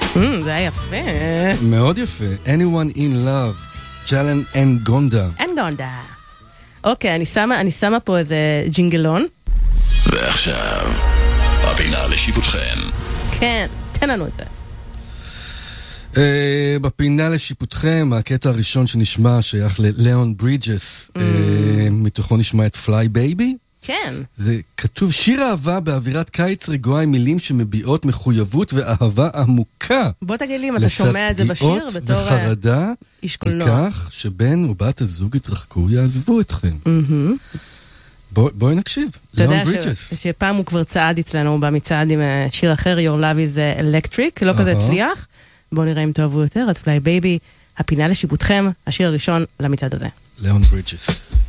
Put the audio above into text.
זה היה יפה. מאוד יפה. Anyone in Love, ג'לן אנגונדה. אנגונדה. אוקיי, אני שמה פה איזה ג'ינגלון. ועכשיו, הפינה לשיפוטכם. כן, תן לנו את זה. בפינה לשיפוטכם, הקטע הראשון שנשמע שייך ללאון ברידג'ס, מתוכו נשמע את פליי בייבי. כן. זה כתוב שיר אהבה באווירת קיץ רגועה עם מילים שמביעות מחויבות ואהבה עמוקה. בוא תגיד לי אם אתה שומע את זה בשיר בתור וחרדה איש קולנוע. מכך שבן ובת הזוג יתרחקו, יעזבו אתכם. בואי נקשיב. אתה יודע שפעם הוא כבר צעד אצלנו במצעד עם שיר אחר, Your Love is Electric, לא כזה הצליח. בואו נראה אם תאהבו יותר, את פליי בייבי, הפינה לשיפוטכם, השיר הראשון למצעד הזה. לאון ברידג'ס.